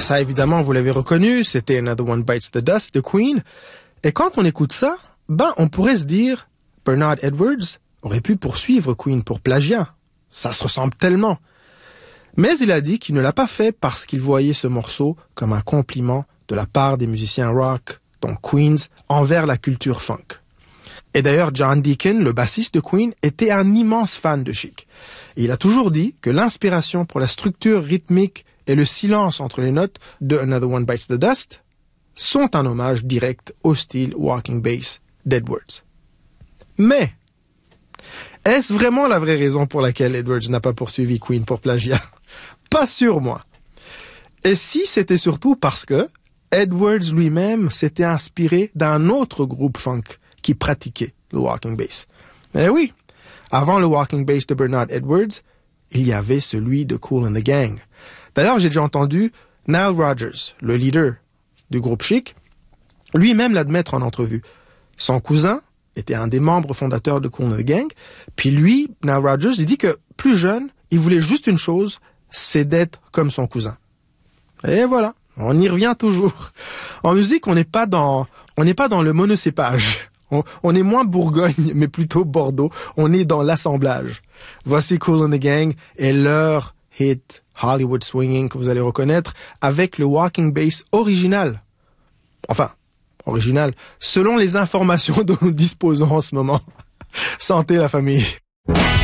ça, évidemment, vous l'avez reconnu, c'était Another One Bites the Dust de Queen. Et quand on écoute ça, on pourrait se dire, Bernard Edwards aurait pu poursuivre Queen pour plagiat. Ça se ressemble tellement. Mais il a dit qu'il ne l'a pas fait parce qu'il voyait ce morceau comme un compliment de la part des musiciens rock, dont Queens, envers la culture funk. Et d'ailleurs, John Deacon, le bassiste de Queen, était un immense fan de Chic. Et il a toujours dit que l'inspiration pour la structure rythmique et le silence entre les notes de Another One Bites the Dust sont un hommage direct au style walking bass d'Edwards. Mais, est-ce vraiment la vraie raison pour laquelle Edwards n'a pas poursuivi Queen pour plagiat? Pas sûr, moi. Et si c'était surtout parce que Edwards lui-même s'était inspiré d'un autre groupe funk qui pratiquait le walking bass. Eh oui, avant le walking bass de Bernard Edwards, il y avait celui de Kool and the Gang. D'ailleurs, j'ai déjà entendu Nile Rodgers, le leader du groupe Chic, lui-même l'admettre en entrevue. Son cousin était un des membres fondateurs de Kool and the Gang, puis lui, Nile Rodgers, il dit que plus jeune, il voulait juste une chose, c'est d'être comme son cousin. Et voilà, on y revient toujours. En musique, on n'est pas dans le monocépage. On est moins Bourgogne, mais plutôt Bordeaux. On est dans l'assemblage. Voici Kool and the Gang et leur hit Hollywood Swinging que vous allez reconnaître avec le walking bass original. Enfin, original, selon les informations dont nous disposons en ce moment. Santé la famille.